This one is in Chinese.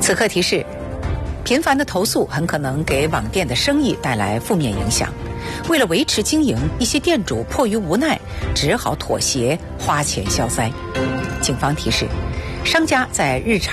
此刻提示：频繁的投诉很可能给网店的生意带来负面影响。为了维持经营，一些店主迫于无奈，只好妥协，花钱消灾。警方提示：商家在日常